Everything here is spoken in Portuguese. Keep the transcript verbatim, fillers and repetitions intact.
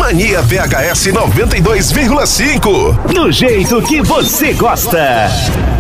Mania V H S noventa e dois vírgula cinco. Do jeito que você gosta.